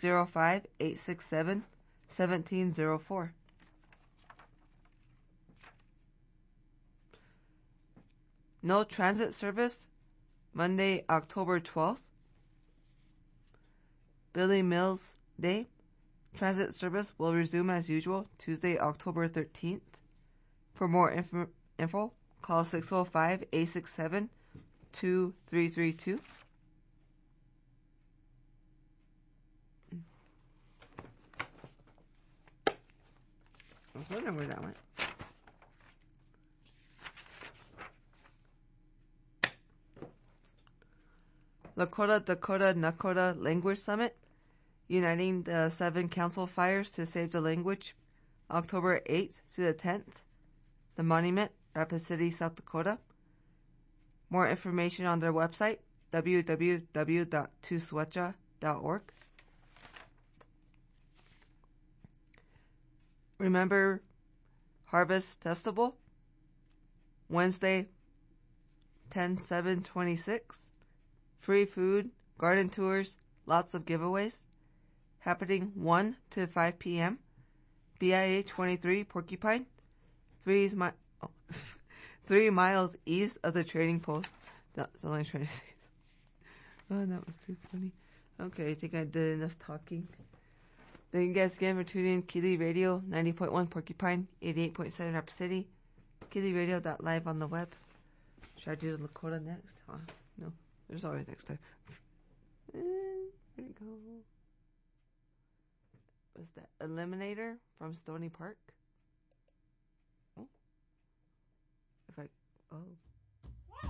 605-867-1704. No transit service, Monday, October 12th. Billy Mills Day. Transit service will resume as usual Tuesday, October 13th. For more info, call 605-867-2332. I was wondering where that went. Lakota Dakota Nakota Language Summit, uniting the 7 council fires to save the language, October 8th to the 10th. The Monument, Rapid City, South Dakota. More information on their website, www.tuswecha.org. Remember Harvest Festival, Wednesday, 10/7/26. Free food, garden tours, lots of giveaways. Happening 1 to 5 p.m. BIA 23 Porcupine, 3 miles east of the trading post. That's all I'm trying to say. Oh, that was too funny. Okay, I think I did enough talking. Thank you guys again for tuning in. Kili Radio, 90.1 Porcupine, 88.7 Rapid City. KiliRadio.live on the web. Should I do the Lakota next? Huh? No, there's always next time. Where'd it go? Was that Eliminator from Stony Park? Oh.